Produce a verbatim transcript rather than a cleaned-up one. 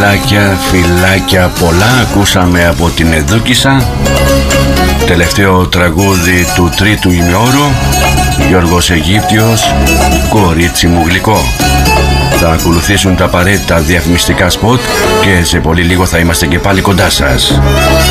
φιλάκια, φιλάκια πολλά ακούσαμε από την Εδούκισσα. Τελευταίο τραγούδι του τρίτου ημιώρου, Γιώργος Αιγύπτιος, κορίτσι μου γλυκό. Θα ακολουθήσουν τα απαραίτητα διαφημιστικά σποτ και σε πολύ λίγο θα είμαστε και πάλι κοντά σας.